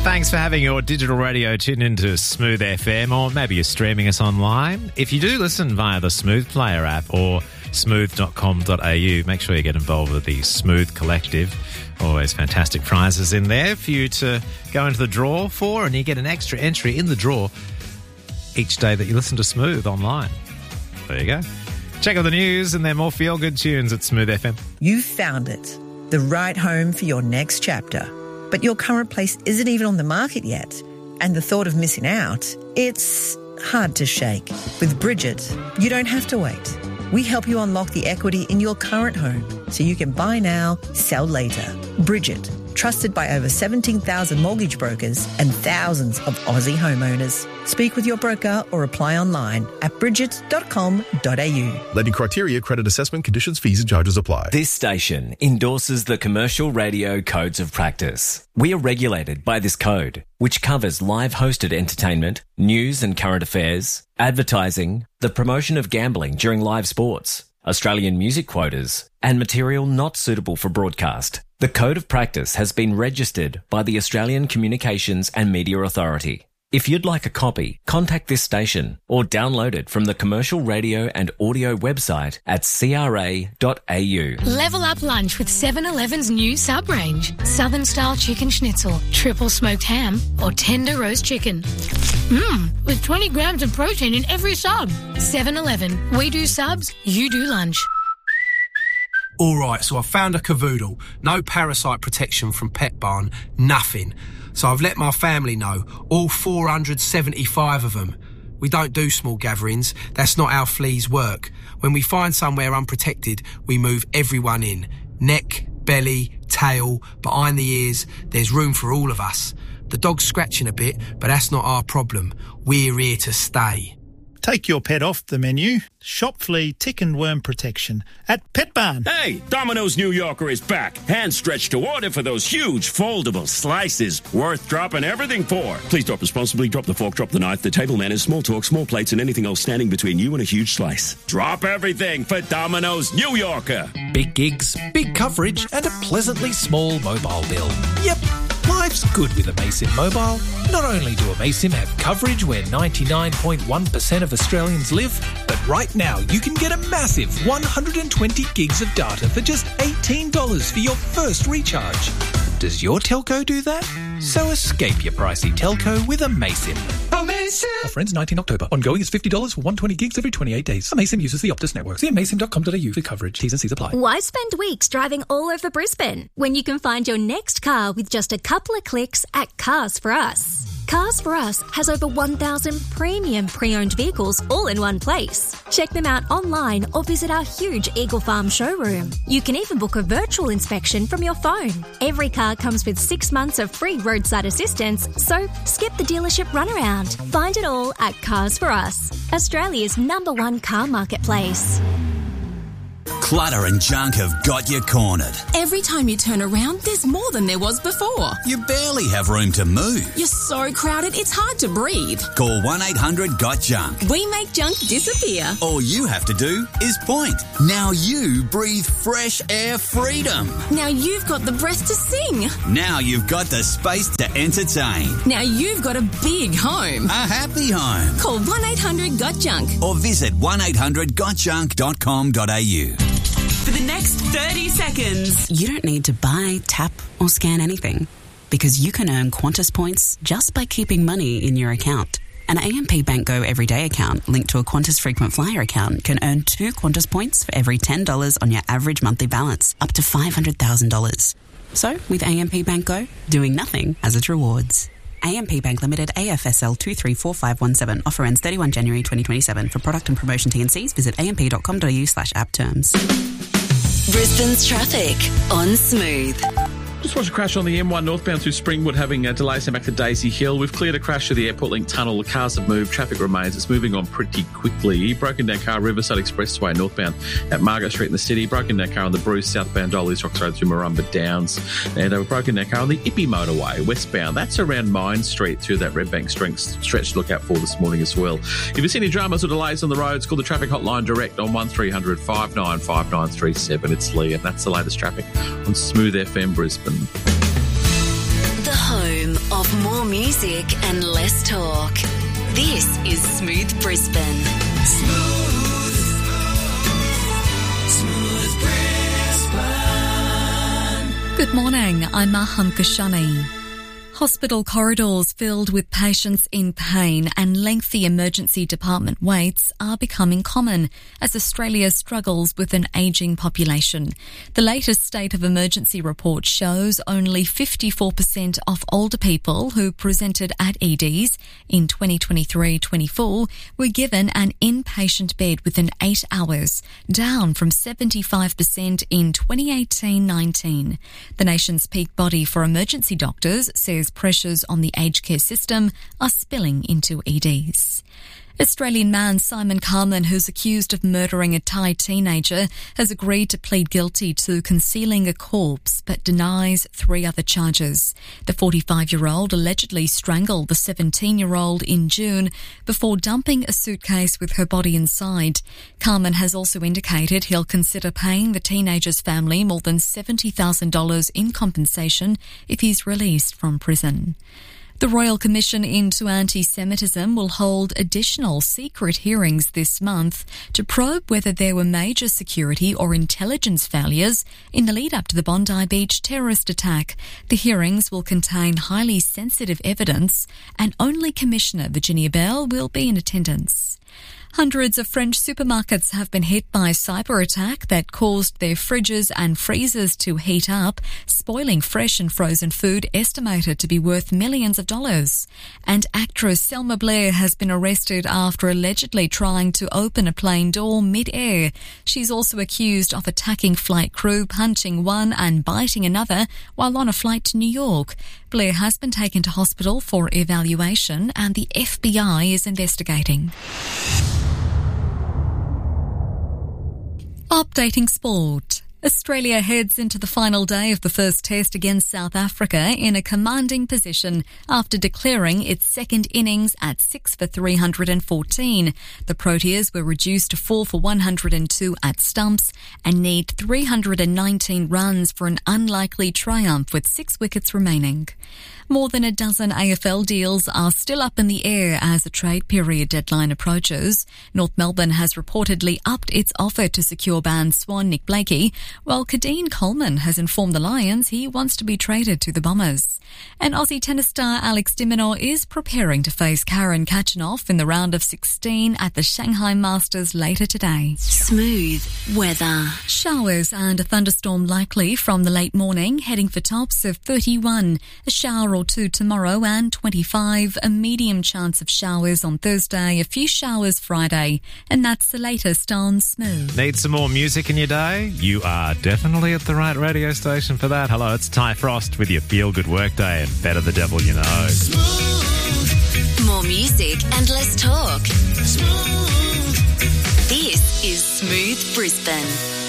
Thanks for having your digital radio tuned into Smooth FM, or maybe you're streaming us online. If you do listen via the Smooth Player app or smooth.com.au, make sure you get involved with the Smooth Collective. Always fantastic prizes in there for you to go into the draw for, and you get an extra entry in the draw each day that you listen to Smooth online. There you go. Check out the news and there are more feel-good tunes at Smooth FM. You found it, the right home for your next chapter. But your current place isn't even on the market yet. And the thought of missing out, it's hard to shake. With Bridget, you don't have to wait. We help you unlock the equity in your current home so you can buy now, sell later. Bridget, trusted by over 17,000 mortgage brokers and thousands of Aussie homeowners. Speak with your broker or apply online at bridget.com.au. Lending criteria, credit assessment, conditions, fees and charges apply. This station endorses the Commercial Radio Codes of Practice. We are regulated by this code, which covers live hosted entertainment, news and current affairs, advertising, the promotion of gambling during live sports, Australian music quotas, and material not suitable for broadcast. The Code of Practice has been registered by the Australian Communications and Media Authority. If you'd like a copy, contact this station or download it from the Commercial Radio and Audio website at cra.au. Level up lunch with 7-Eleven's new sub-range. Southern-style chicken schnitzel, triple smoked ham or tender roast chicken. With 20 grams of protein in every sub. 7-Eleven. We do subs, you do lunch. All right, so I found a cavoodle. No parasite protection from Pet Barn, nothing. So I've let my family know, all 475 of them. We don't do small gatherings. That's not how fleas work. When we find somewhere unprotected, we move everyone in. Neck, belly, tail, behind the ears. There's room for all of us. The dog's scratching a bit, but that's not our problem. We're here to stay. Take your pet off the menu. Shop flea, tick and worm protection at Pet Barn. Hey, Domino's New Yorker is back. Hand stretched to order for those huge foldable slices worth dropping everything for. Please drop responsibly. Drop the fork, drop the knife. The table manners, small talk, small plates, and anything else standing between you and a huge slice. Drop everything for Domino's New Yorker. Big gigs, big coverage, and a pleasantly small mobile bill. Yep. Life's good with Amaysim Mobile. Not only do Amaysim have coverage where 99.1% of Australians live, but right now you can get a massive 120 gigs of data for just $18 for your first recharge. Does your telco do that? So escape your pricey telco with Amaysim. Amaysim! Offer ends 19 October. Ongoing is $50 for 120 gigs every 28 days. Amaysim uses the Optus network. See amaysim.com.au for coverage. T's and C's apply. Why spend weeks driving all over Brisbane when you can find your next car with just a couple of clicks at Cars For Us? Cars For Us has over 1,000 premium pre-owned vehicles all in one place. Check them out online or visit our huge Eagle Farm showroom. You can even book a virtual inspection from your phone. Every car comes with 6 months of free roadside assistance, so skip the dealership runaround. Find it all at Cars For Us, Australia's #1 car marketplace. Clutter and junk have got you cornered. Every time you turn around, there's more than there was before. You barely have room to move. You're so crowded, it's hard to breathe. Call 1-800-GOT-JUNK. We make junk disappear. All you have to do is point. Now you breathe fresh air freedom. Now you've got the breath to sing. Now you've got the space to entertain. Now you've got a big home. A happy home. Call 1-800-GOT-JUNK. Or visit 1-800-GOTJUNK.com.au. For the next 30 seconds, you don't need to buy, tap or scan anything because you can earn Qantas points just by keeping money in your account. An AMP Bank Go Everyday account linked to a Qantas Frequent Flyer account can earn 2 Qantas points for every $10 on your average monthly balance, up to $500,000. So, with AMP Bank Go, doing nothing has its rewards. AMP Bank Limited, AFSL 234517. Offer ends 31 January 2027. For product and promotion T&Cs, visit amp.com.au/app terms. Brisbane's traffic on Smooth. Just watched a crash on the M1 northbound through Springwood, having delays back to Daisy Hill. We've cleared a crash through the Airport Link tunnel. The cars have moved. Traffic remains. It's moving on pretty quickly. Broken down car, Riverside Expressway northbound at Margaret Street in the city. Broken down car on the Bruce southbound Dolly's Rocks Road through Marumba Downs. And a broken down car on the Ippy motorway westbound. That's around Mine Street through that Redbank stretch to look out for this morning as well. If you see any dramas or delays on the roads, call the traffic hotline direct on 1300 595937. It's Lee, and that's the latest traffic on Smooth FM Brisbane. The home of of more music and less talk. This is Smooth Brisbane. Smooth Brisbane. Good morning, I'm Maham Kashani. Hospital corridors filled with patients in pain and lengthy emergency department waits are becoming common as Australia struggles with an ageing population. The latest State of Emergency report shows only 54% of older people who presented at EDs in 2023-24 were given an inpatient bed within 8 hours, down from 75% in 2018-19. The nation's peak body for emergency doctors says pressures on the aged care system are spilling into EDs. Australian man Simon Carman, who's accused of murdering a Thai teenager, has agreed to plead guilty to concealing a corpse but denies 3 other charges. The 45-year-old allegedly strangled the 17-year-old in June before dumping a suitcase with her body inside. Carman has also indicated he'll consider paying the teenager's family more than $70,000 in compensation if he's released from prison. The Royal Commission into Anti-Semitism will hold additional secret hearings this month to probe whether there were major security or intelligence failures in the lead-up to the Bondi Beach terrorist attack. The hearings will contain highly sensitive evidence, and only Commissioner Virginia Bell will be in attendance. Hundreds of French supermarkets have been hit by a cyber attack that caused their fridges and freezers to heat up, spoiling fresh and frozen food estimated to be worth millions of dollars. And actress Selma Blair has been arrested after allegedly trying to open a plane door mid-air. She's also accused of attacking flight crew, punching one and biting another while on a flight to New York. Blair has been taken to hospital for evaluation and the FBI is investigating. Updating sport. Australia heads into the final day of the first test against South Africa in a commanding position after declaring its second innings at 6 for 314. The Proteas were reduced to 4 for 102 at stumps and need 319 runs for an unlikely triumph with 6 wickets remaining. More than a dozen AFL deals are still up in the air as the trade period deadline approaches. North Melbourne has reportedly upped its offer to secure banned Swan Nick Blakey, while Kadeen Coleman has informed the Lions he wants to be traded to the Bombers. And Aussie tennis star Alex de Minaur is preparing to face Karen Khachanov in the round of 16 at the Shanghai Masters later today. Smooth weather. Showers and a thunderstorm likely from the late morning, heading for tops of 31. A shower or two tomorrow and 25. A medium chance of showers on Thursday, a few showers Friday. And that's the latest on Smooth. Need some more music in your day? You are definitely at the right radio station for that. Hello, it's Ty Frost with your Feel Good Workday and Better the Devil You Know. Smooth. More music and less talk. Smooth. This is Smooth Brisbane.